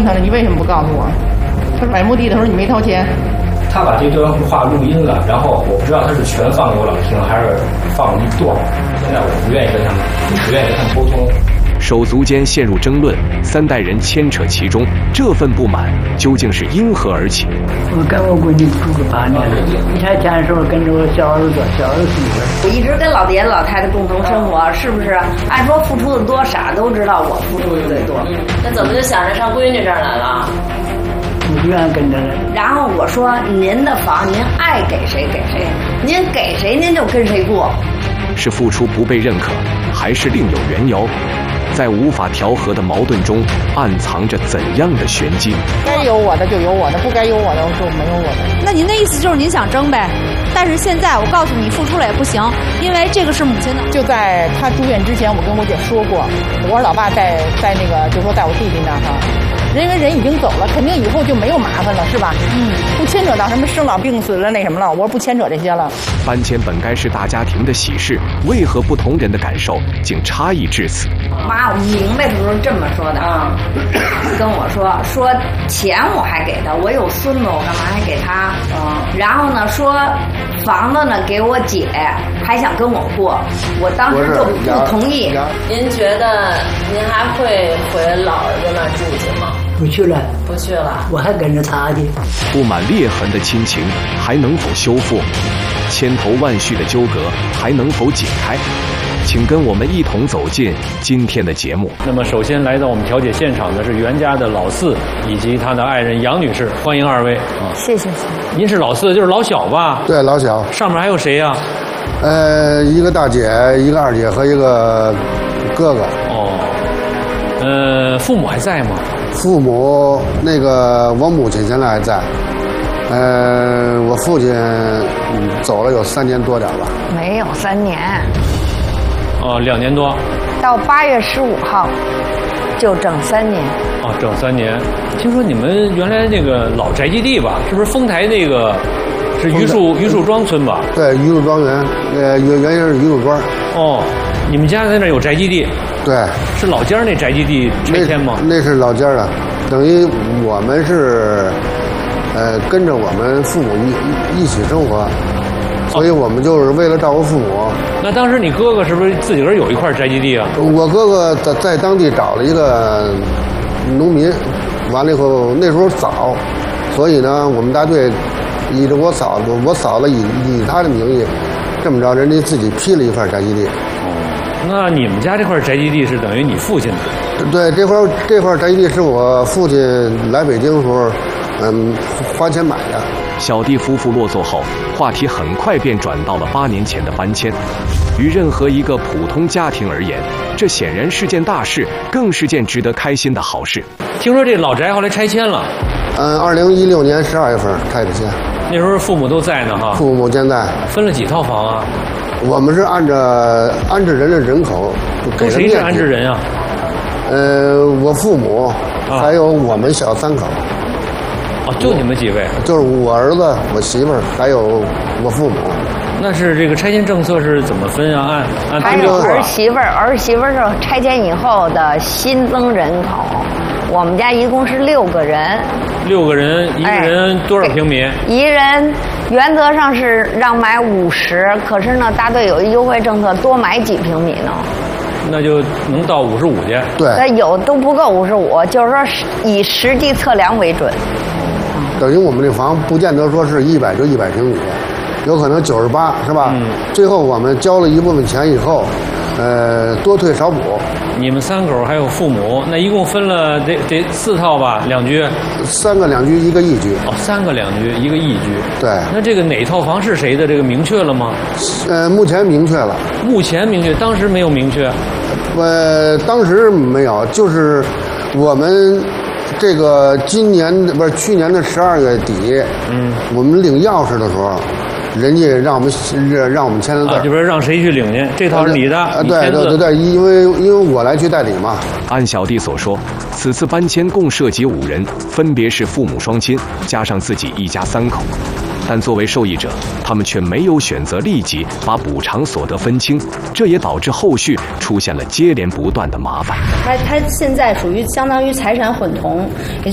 他了，你为什么不告诉我？他说买墓地的时候你没掏钱。 他把这段话录音了，然后我不知道他是全放给我老听，还是放了一段。现在我不愿意跟他们沟通。 手足间陷入争论，3代人牵扯其中，这份不满究竟是因何而起？ 我跟我闺女住了8年了，离开家的时候跟着我小儿子媳妇。 我一直跟老爷子老太太共同生活，是不是？按说付出的多，傻都知道我付出的最多。 那怎么就想着上闺女这儿来了？ 我不愿意跟着来。 然后我说：“您的房，您爱给谁给谁，您给谁您就跟谁过。” 是付出不被认可，还是另有缘由？在无法调和的矛盾中，暗藏着怎样的玄机？ 该有我的就有我的，不该有我的就没有我的。 那您的意思就是您想争呗？但是现在我告诉你，付出了也不行，因为这个是母亲的。 就在他住院之前，我跟我姐说过，我说老爸在那个，就说在我弟弟那儿哈。因为人已经走了，肯定以后就没有麻烦了，是吧？不牵扯到什么生老病死了那什么了。我说不牵扯这些了。 搬迁本该是大家庭的喜事，为何不同人的感受竟差异至此？ 妈，我明白的时候这么说的啊，跟我说钱我还给他，我有孙子，我干嘛还给他？然后呢说房子呢给我姐，还想跟我过，我当时就不同意。 您觉得您还会回老儿子那儿住去吗？ 不去了， 不去了， 我还跟着他去。 布满裂痕的亲情还能否修复？千头万绪的纠葛还能否解开？请跟我们一同走进今天的节目。 那么首先来到我们调解现场的是袁家的老四以及他的爱人杨女士，欢迎2位啊！ 谢谢。 您是老四，就是老小吧？ 对，老小。 上面还有谁呀？ 一个大姐，一个二姐和一个哥哥。 父母还在吗？ 父母那个我母亲现在还在，我父亲走了有3年多点吧。 没有3年。 2年多。 到8月15号，就整3年。 整3年。听说你们原来那个老宅基地吧，是不是丰台那个是榆树庄村吧？ 对，榆树庄园，原先是榆树庄。 你们家在那有宅基地？ 对， 是老家那宅基地拆迁吗？ 那是老家的，等于我们是，跟着我们父母一起生活，所以我们就是为了照顾父母。 那当时你哥哥是不是自己个儿有一块宅基地啊？ 我哥哥在当地找了一个农民，完了以后那时候早，所以呢，我们大队依着我嫂子以他的名义，这么着，人家自己批了一块宅基地。 那你们家这块宅基地是等于你父亲的？ 对，这块宅基地是我父亲来北京的时候，花钱买的。 小弟夫妇落座后，话题很快便转到了8年前的搬迁。于任何一个普通家庭而言，这显然是件大事，更是件值得开心的好事。 听说这老宅后来拆迁了 ？2016年12月份拆的迁。 那时候父母都在呢哈。 父母健在。 分了几套房啊？ 我们是按照安置人的人口给的面积。 谁是安置人啊？ 我父母，还有我们小3口。 就你们几位？ 就是我儿子、我媳妇儿，还有我父母。 那是这个拆迁政策是怎么分啊？按还有儿媳妇儿是拆迁以后的新增人口。我们家一共是6个人。 6个人，一个人多少平米？ 一人原则上是让买50，可是呢，大队有一优惠政策，多买几平米呢？ 那就能到55去。 对， 有都不够55，就是说以实际测量为准。 等于我们这房不见得说是100就100平米，有可能98，是吧？最后我们交了一部分钱以后，多退少补。 你们3口还有父母，那一共分了得4套吧？2居 ？3个2居，1个1居。 3个2居，1个1居。 对。 那这个哪套房是谁的？这个明确了吗？ 目前明确了。 目前明确，当时没有明确。 当时没有，就是我们这个去年的12月底，我们领钥匙的时候。人家让我们签的字， 就是让谁去领去？这套是你的， 对，因为我来去代理嘛。 按小弟所说，此次搬迁共涉及5人，分别是父母双亲加上自己一家3口。但作为受益者，他们却没有选择立即把补偿所得分清，这也导致后续出现了接连不断的麻烦。 他现在属于相当于财产混同，也